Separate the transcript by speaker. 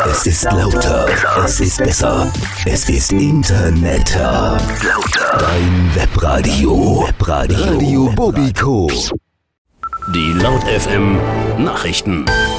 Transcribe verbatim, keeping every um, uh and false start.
Speaker 1: Es ist lauter. Es ist besser. Es ist Internetter. Lauter. Dein Webradio. Webradio. Radio Bobiko. Die Laut F M Nachrichten.